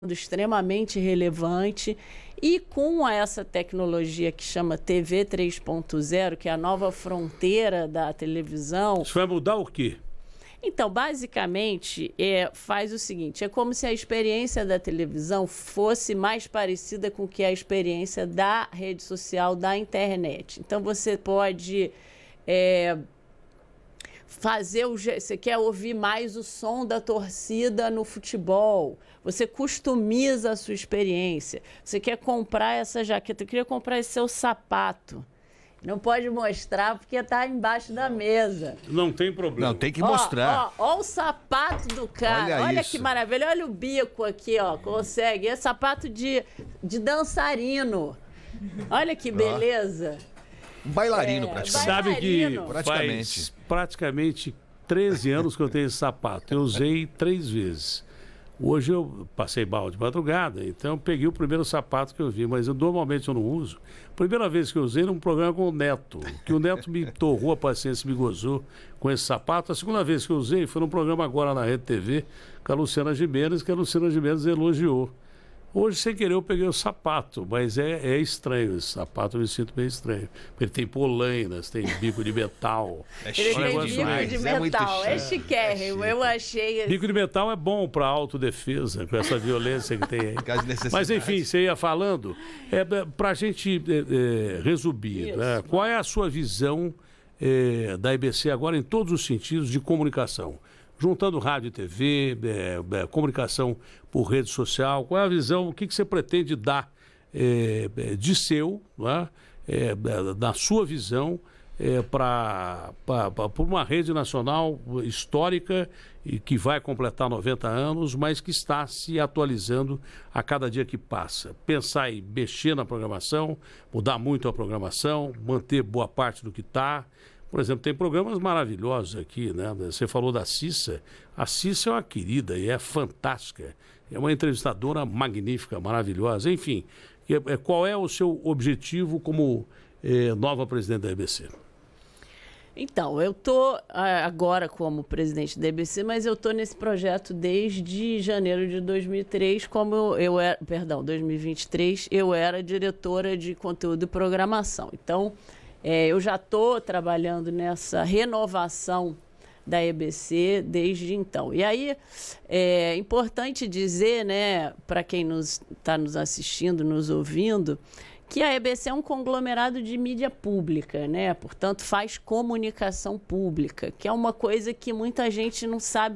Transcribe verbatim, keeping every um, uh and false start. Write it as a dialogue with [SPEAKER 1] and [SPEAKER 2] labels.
[SPEAKER 1] extremamente relevante, e com essa tecnologia que chama T V três ponto zero, que é a nova fronteira da televisão.
[SPEAKER 2] Isso vai mudar o quê?
[SPEAKER 1] Então, basicamente, é, faz o seguinte, é como se a experiência da televisão fosse mais parecida com que a experiência da rede social, da internet. Então, você pode... É, fazer o você quer ouvir mais o som da torcida no futebol, você customiza a sua experiência, você quer comprar essa jaqueta, eu queria comprar esse seu sapato, não pode mostrar porque está embaixo da mesa.
[SPEAKER 2] Não tem problema.
[SPEAKER 3] Não, tem que
[SPEAKER 1] Ó,
[SPEAKER 3] mostrar.
[SPEAKER 1] ó, ó o sapato do cara,
[SPEAKER 3] Olha
[SPEAKER 1] olha,
[SPEAKER 3] isso.
[SPEAKER 1] que maravilha, olha o bico aqui, ó, consegue, é sapato de, de dançarino, olha que beleza.
[SPEAKER 3] Um bailarino,
[SPEAKER 1] É,
[SPEAKER 3] praticamente.
[SPEAKER 2] Sabe que
[SPEAKER 1] Bailarino.
[SPEAKER 3] Praticamente.
[SPEAKER 2] faz praticamente treze anos que eu tenho esse sapato. Eu usei três vezes. Hoje eu passei mal de madrugada, então eu peguei o primeiro sapato que eu vi, mas eu, normalmente eu não uso. Primeira vez que eu usei num programa com o Neto, que o Neto me torrou a paciência, me gozou com esse sapato. A segunda vez que eu usei foi num programa agora na Rede T V com a Luciana Gimenez, que a Luciana Gimenez elogiou. Hoje, sem querer, eu peguei o sapato, mas é, é estranho esse sapato, eu me sinto bem estranho. Ele tem polainas, tem bico de metal.
[SPEAKER 3] É
[SPEAKER 1] Ele
[SPEAKER 3] chique
[SPEAKER 1] tem bico
[SPEAKER 3] demais,
[SPEAKER 1] de
[SPEAKER 3] é muito
[SPEAKER 1] metal, é
[SPEAKER 3] chique.
[SPEAKER 1] chiquérrimo, eu achei...
[SPEAKER 2] Bico de metal é bom para autodefesa, com essa violência que tem aí.
[SPEAKER 3] Caso de necessidade.
[SPEAKER 2] Mas, enfim, você ia falando, é, para a gente é, é, resumir,
[SPEAKER 1] Isso,
[SPEAKER 2] né? Qual é a sua visão é, da E B C agora em todos os sentidos de comunicação? Juntando rádio e T V, é, é, comunicação por rede social, qual é a visão, o que, que você pretende dar é, de seu, né, é, da sua visão, é, para uma rede nacional histórica e que vai completar noventa anos, mas que está se atualizando a cada dia que passa. Pensar em mexer na programação, mudar muito a programação, manter boa parte do que está. Por exemplo, tem programas maravilhosos aqui, né? Você falou da Cissa. A Cissa é uma querida e é fantástica. É uma entrevistadora magnífica, maravilhosa. Enfim, qual é o seu objetivo como eh, nova presidente da E B C?
[SPEAKER 1] Então, eu estou agora como presidente da E B C, mas eu estou nesse projeto desde janeiro de dois mil e três, como eu, eu era, perdão, dois mil e vinte e três, eu era diretora de conteúdo e programação. Então, É, eu já estou trabalhando nessa renovação da E B C desde então. E aí, é importante dizer, né, para quem está nos, nos assistindo, nos ouvindo, que a E B C é um conglomerado de mídia pública, né? Portanto, faz comunicação pública, que é uma coisa que muita gente não sabe